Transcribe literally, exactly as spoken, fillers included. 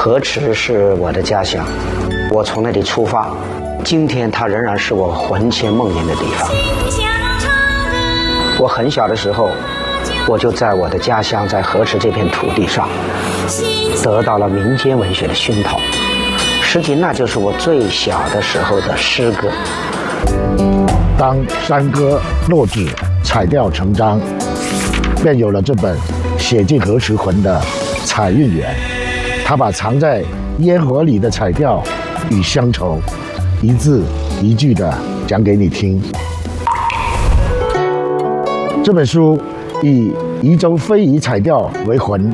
河池是我的家乡，我从那里出发，今天它仍然是我魂牵梦萦的地方。我很小的时候，我就在我的家乡，在河池这片土地上，得到了民间文学的熏陶。实际那就是我最小的时候的诗歌。 当山歌落纸，彩调成章，便有了这本写进河池魂的彩韵源。他把藏在烟火里的彩调与乡愁，一字一句的讲给你听。这本书以宜州非遗彩调为魂，